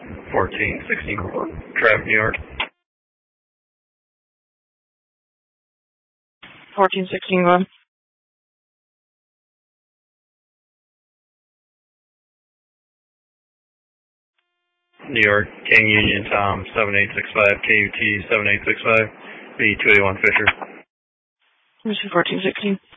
1416 traffic, New York. 1416, go ahead. New York, King Union, Tom, 7865, KUT 7865, B281 Fisher. Mission 1416.